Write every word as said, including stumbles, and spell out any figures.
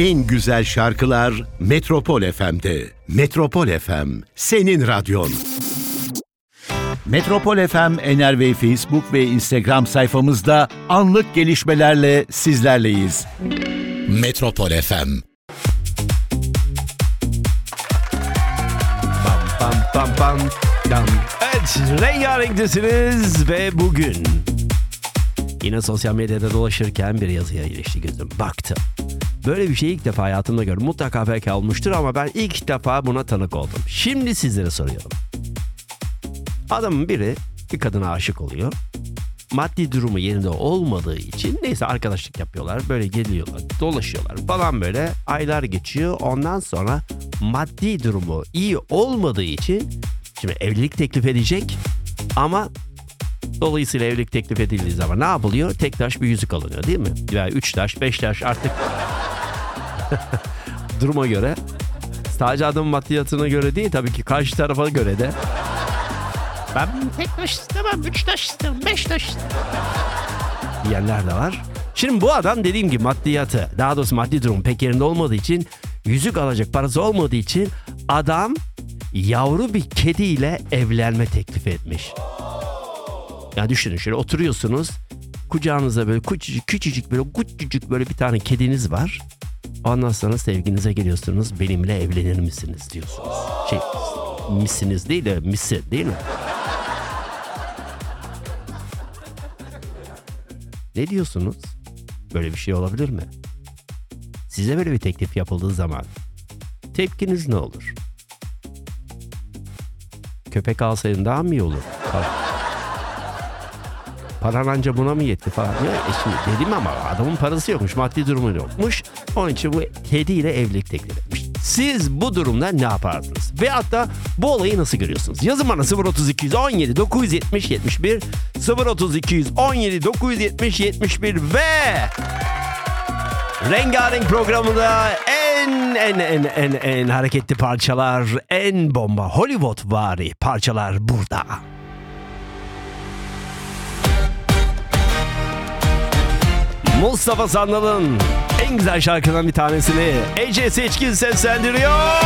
En güzel şarkılar Metropol F M'de. Metropol F M, senin radyon. Metropol F M, Enerve Facebook ve Instagram sayfamızda anlık gelişmelerle sizlerleyiz. Metropol F M. Bam bam bam bam dam. Evet, rengarenktesiniz ve bugün yine sosyal medyada dolaşırken bir yazıya ilişti gözüm. Baktım. Böyle bir şeyi ilk defa hayatımda gördüm. Mutlaka belki olmuştur ama ben ilk defa buna tanık oldum. Şimdi sizlere soruyorum. Adamın biri bir kadına aşık oluyor. Maddi durumu yerinde olmadığı için neyse arkadaşlık yapıyorlar. Böyle geliyorlar, dolaşıyorlar falan böyle. Aylar geçiyor. Ondan sonra maddi durumu iyi olmadığı için şimdi evlilik teklif edecek ama dolayısıyla evlilik teklif edildiği zaman ne yapılıyor? Tek taş bir yüzük alınıyor değil mi? Veya üç taş, beş taş artık duruma göre. Sadece adamın maddiyatına göre değil tabii ki karşı tarafa göre de. Ben tek taş istemem, üç taş istemem, beş taş istemem diyenler de var. Şimdi bu adam dediğim gibi maddiyatı, daha doğrusu maddi durum pek yerinde olmadığı için, yüzük alacak parası olmadığı için adam yavru bir kediyle evlenme teklifi etmiş. Ya düşünün şöyle oturuyorsunuz, kucağınızda böyle küçücük küçücük böyle küçücük böyle bir tane kediniz var. Ondan sonra sevginize geliyorsunuz, benimle evlenir misiniz diyorsunuz. Şey misiniz değil de misi değil mi? Ne diyorsunuz? Böyle bir şey olabilir mi? Size böyle bir teklif yapıldığı zaman tepkiniz ne olur? Köpek alsaydın daha mı iyi olur? Paran anca buna mı yetti falan. Ya, e şimdi dedim ama adamın parası yokmuş, maddi durumu yokmuş. Onun için bu kediyle evlilik teklif etmiş. Siz bu durumda ne yapardınız? Ve hatta bu olayı nasıl görüyorsunuz? Yazın bana sıfır otuz iki on yedi dokuz yetmiş yetmiş bir sıfır otuz iki on yedi dokuz yetmiş yetmiş bir ve Rengarenk programında en en en en en hareketli parçalar, en bomba Hollywood-vari parçalar burada. Mustafa Sandal'ın en güzel şarkılarından bir tanesini Ece Seçkin seslendiriyor.